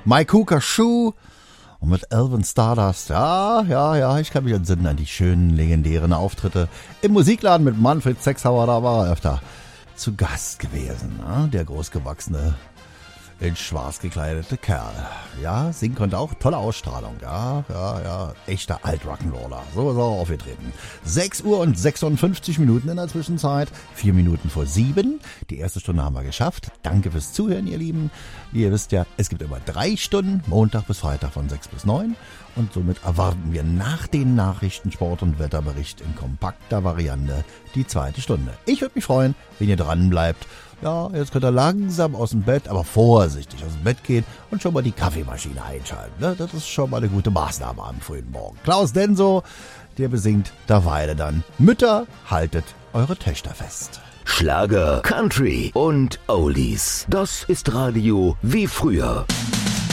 My Cooker Shoe und mit Elvin Stardust. Ja, ich kann mich entsinnen an die schönen, legendären Auftritte im Musikladen mit Manfred Sechshauer. Da war er öfter zu Gast gewesen, ne? Der großgewachsene, in schwarz gekleidete Kerl. Ja, singen konnte auch. Tolle Ausstrahlung. Ja. Echter Alt-Rock'n'Roller. So ist er auch aufgetreten. 6 Uhr und 56 Minuten in der Zwischenzeit. 4 Minuten vor 7. Die erste Stunde haben wir geschafft. Danke fürs Zuhören, ihr Lieben. Wie ihr wisst ja, es gibt immer 3 Stunden. Montag bis Freitag von 6 bis 9. Und somit erwarten wir nach den Nachrichten, Sport- und Wetterbericht in kompakter Variante die zweite Stunde. Ich würde mich freuen, wenn ihr dran bleibt. Ja, jetzt könnt ihr langsam aus dem Bett, aber vorsichtig aus dem Bett gehen und schon mal die Kaffeemaschine einschalten. Ne? Das ist schon mal eine gute Maßnahme am frühen Morgen. Klaus Denso, der besingt derweil dann: Mütter, haltet eure Töchter fest. Schlager, Country und Oldies. Das ist Radio wie früher.